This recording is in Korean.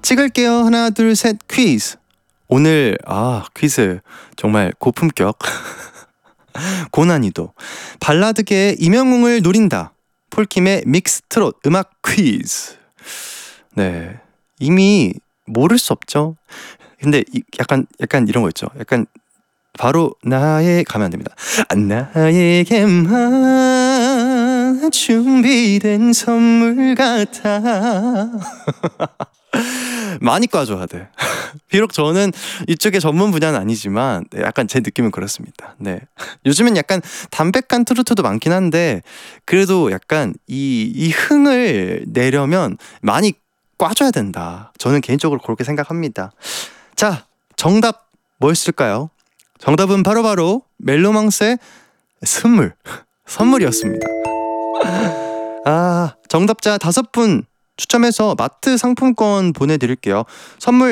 찍을게요. 하나 둘 셋 퀴즈. 오늘 퀴즈 정말 고품격 고난이도 발라드계의 임영웅을 노린다. 폴킴의 믹스 트롯 음악 퀴즈. 네, 이미 모를 수 없죠. 근데 약간 이런 거 있죠. 약간 바로 나의 가면 안 됩니다. 나에게만 준비된 선물 같아. 많이 꽈줘야 돼. 비록 저는 이쪽의 전문 분야는 아니지만 약간 제 느낌은 그렇습니다. 네, 요즘엔 약간 담백한 트로트도 많긴 한데 그래도 약간 이 흥을 내려면 많이 꽈줘야 된다. 저는 개인적으로 그렇게 생각합니다. 자, 정답 뭐였을까요? 정답은 바로 멜로망스의 선물이었습니다. 정답자 5분 추첨해서 마트 상품권 보내드릴게요. 선물